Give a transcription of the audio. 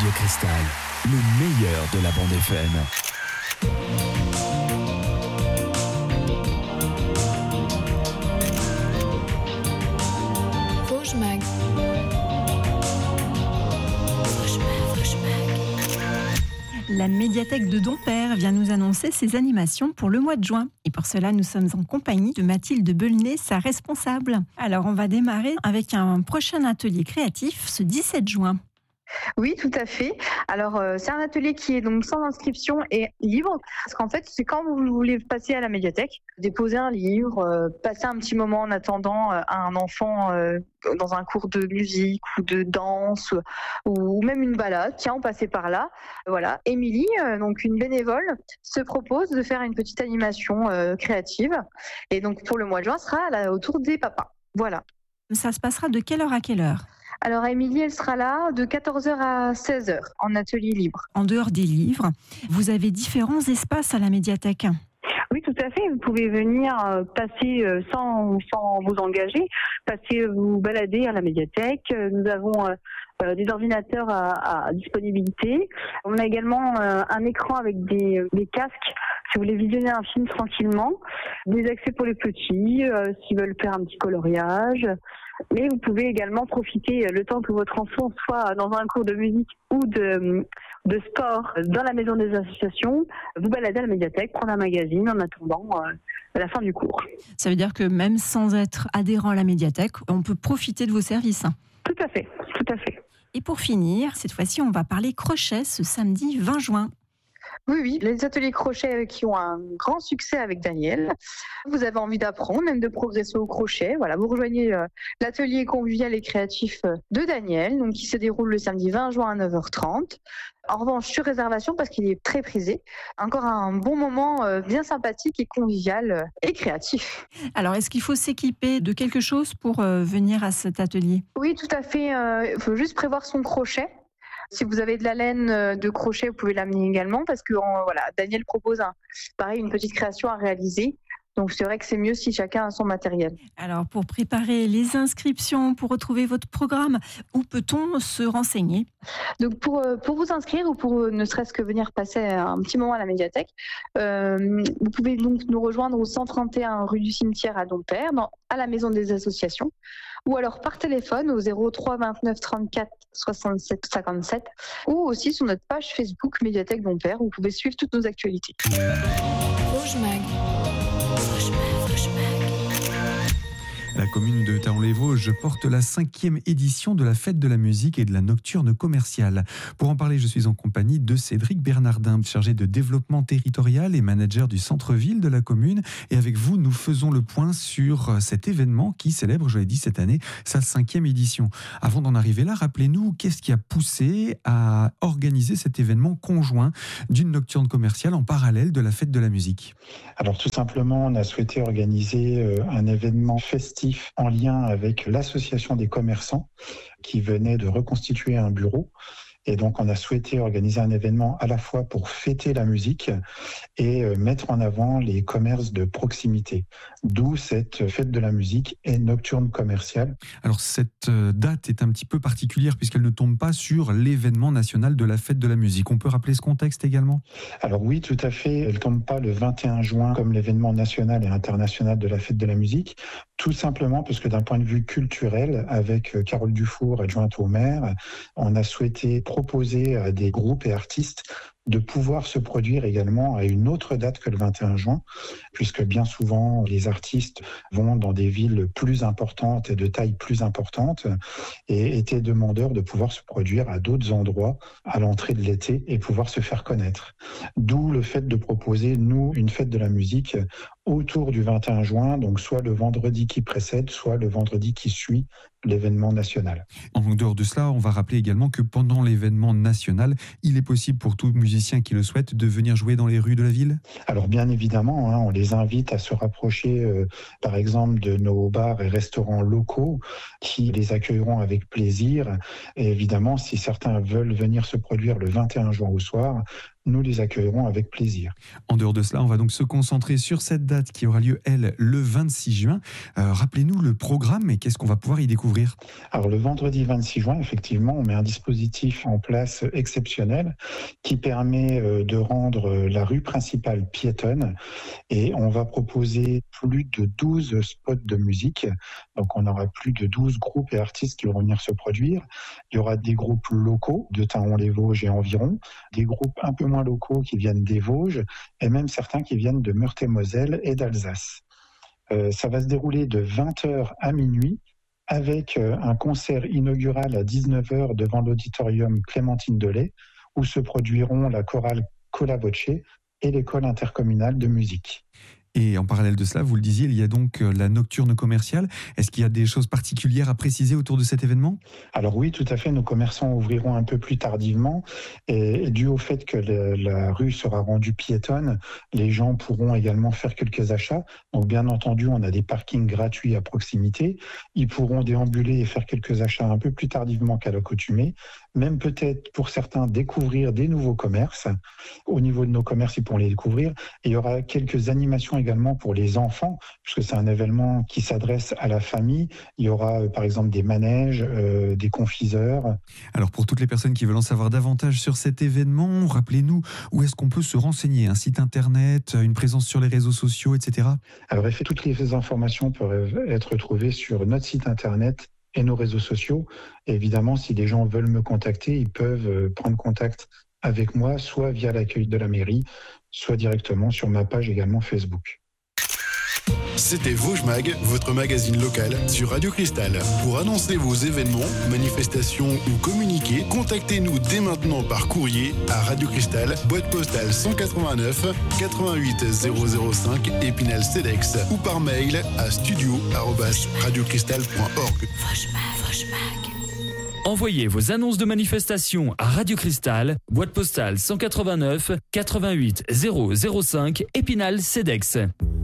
Radio Cristal, le meilleur de la bande FM. Vosges Mag. La médiathèque de Dompère vient nous annoncer ses animations pour le mois de juin. Et pour cela, nous sommes en compagnie de Mathilde Belnet, sa responsable. Alors, on va démarrer avec un prochain atelier créatif ce 17 juin. Oui, tout à fait. Alors, c'est un atelier qui est donc sans inscription et libre. Parce qu'en fait, c'est quand vous voulez passer à la médiathèque, déposer un livre, passer un petit moment en attendant un enfant dans un cours de musique ou de danse ou même une balade. Tiens, on passait par là. Voilà. Émilie, donc une bénévole, se propose de faire une petite animation créative. Et donc, pour le mois de juin, sera autour des papas. Voilà. Ça se passera de quelle heure à quelle heure ? Alors, Émilie, elle sera là de 14h à 16h en atelier libre. En dehors des livres, vous avez différents espaces à la médiathèque. Oui, tout à fait. Vous pouvez venir passer sans vous engager, passer vous balader à la médiathèque. Nous avons des ordinateurs à disponibilité. On a également un écran avec des casques si vous voulez visionner un film tranquillement. Des accès pour les petits, s'ils veulent faire un petit coloriage. Mais vous pouvez également profiter, le temps que votre enfant soit dans un cours de musique ou de sport dans la maison des associations, vous balader à la médiathèque, prendre un magazine en attendant la fin du cours. Ça veut dire que même sans être adhérent à la médiathèque, on peut profiter de vos services. Tout à fait, tout à fait. Et pour finir, cette fois-ci, on va parler crochet ce samedi 20 juin. Oui, les ateliers crochet qui ont un grand succès avec Daniel. Vous avez envie d'apprendre, même de progresser au crochet. Voilà, vous rejoignez l'atelier convivial et créatif de Daniel, donc qui se déroule le samedi 20 juin à 9h30. En revanche, sur réservation parce qu'il est très prisé. Encore un bon moment bien sympathique et convivial et créatif. Alors, est-ce qu'il faut s'équiper de quelque chose pour venir à cet atelier ? Oui, tout à fait. Il faut juste prévoir son crochet. Si vous avez de la laine de crochet, vous pouvez l'amener également parce que voilà, Daniel propose une petite création à réaliser. Donc c'est vrai que c'est mieux si chacun a son matériel. Alors pour préparer les inscriptions, pour retrouver votre programme, où peut-on se renseigner ? Donc pour vous inscrire ou pour ne serait-ce que venir passer un petit moment à la médiathèque, vous pouvez donc nous rejoindre au 131 rue du Cimetière à Dompère, à la maison des associations, ou alors par téléphone au 03 29 34 67 57, ou aussi sur notre page Facebook Médiathèque Dompère où vous pouvez suivre toutes nos actualités. Vosges Mag. La commune de Thaon-les-Vosges porte la 5e édition de la fête de la musique et de la nocturne commerciale. Pour en parler, je suis en compagnie de Cédric Bernardin, chargé de développement territorial et manager du centre-ville de la commune. Et avec vous, nous faisons le point sur cet événement qui célèbre, je l'ai dit cette année, sa 5e édition. Avant d'en arriver là, rappelez-nous, qu'est-ce qui a poussé à organiser cet événement conjoint d'une nocturne commerciale en parallèle de la fête de la musique ? Alors tout simplement, on a souhaité organiser un événement festif en lien avec l'association des commerçants qui venait de reconstituer un bureau. Et donc, on a souhaité organiser un événement à la fois pour fêter la musique et mettre en avant les commerces de proximité. D'où cette fête de la musique et nocturne commerciale. Alors, cette date est un petit peu particulière puisqu'elle ne tombe pas sur l'événement national de la fête de la musique. On peut rappeler ce contexte également ? Alors oui, tout à fait. Elle ne tombe pas le 21 juin comme l'événement national et international de la fête de la musique. Tout simplement parce que d'un point de vue culturel, avec Carole Dufour, adjointe au maire, on a souhaité proposer à des groupes et artistes de pouvoir se produire également à une autre date que le 21 juin, puisque bien souvent les artistes vont dans des villes plus importantes et de taille plus importante et étaient demandeurs de pouvoir se produire à d'autres endroits à l'entrée de l'été et pouvoir se faire connaître. D'où le fait de proposer, nous, une fête de la musique autour du 21 juin, donc soit le vendredi qui précède, soit le vendredi qui suit l'événement national. En dehors de cela, on va rappeler également que pendant l'événement national, il est possible pour tout musicien qui le souhaite de venir jouer dans les rues de la ville ? Alors bien évidemment, on les invite à se rapprocher par exemple de nos bars et restaurants locaux qui les accueilleront avec plaisir. Et évidemment, si certains veulent venir se produire le 21 juin au soir, nous les accueillerons avec plaisir. En dehors de cela, on va donc se concentrer sur cette date qui aura lieu, elle, le 26 juin. Rappelez-nous le programme et qu'est-ce qu'on va pouvoir y découvrir ? Alors le vendredi 26 juin, effectivement, on met un dispositif en place exceptionnel qui permet de rendre la rue principale piétonne et on va proposer plus de 12 spots de musique. Donc on aura plus de 12 groupes et artistes qui vont venir se produire. Il y aura des groupes locaux de Thaon-les-Vosges et environ, des groupes un peu moins locaux qui viennent des Vosges et même certains qui viennent de Meurthe-et-Moselle et d'Alsace. Ça va se dérouler de 20h à minuit avec un concert inaugural à 19h devant l'auditorium Clémentine Delay où se produiront la chorale Cola Voce et l'école intercommunale de musique. Et en parallèle de cela, vous le disiez, il y a donc la nocturne commerciale. Est-ce qu'il y a des choses particulières à préciser autour de cet événement ? Alors oui, tout à fait. Nos commerçants ouvriront un peu plus tardivement. Et dû au fait que la rue sera rendue piétonne, les gens pourront également faire quelques achats. Donc bien entendu, on a des parkings gratuits à proximité. Ils pourront déambuler et faire quelques achats un peu plus tardivement qu'à l'accoutumée. Même peut-être pour certains découvrir des nouveaux commerces. Au niveau de nos commerces, ils pourront les découvrir. Et il y aura quelques animations également pour les enfants, puisque c'est un événement qui s'adresse à la famille. Il y aura par exemple des manèges, des confiseurs. Alors pour toutes les personnes qui veulent en savoir davantage sur cet événement, rappelez-nous où est-ce qu'on peut se renseigner ? Un site internet, une présence sur les réseaux sociaux, etc. Alors toutes les informations peuvent être trouvées sur notre site internet et nos réseaux sociaux. Et évidemment, si les gens veulent me contacter, ils peuvent prendre contact avec moi, soit via l'accueil de la mairie, soit directement sur ma page également Facebook. C'était Vosges Mag, votre magazine local sur Radio Cristal. Pour annoncer vos événements, manifestations ou communiquer, contactez-nous dès maintenant par courrier à Radio Cristal, boîte postale 189 88 005 Épinal Cedex ou par mail à studio@radiocristal.org. Envoyez vos annonces de manifestation à Radio Cristal, boîte postale 189 88 005 Épinal Cedex.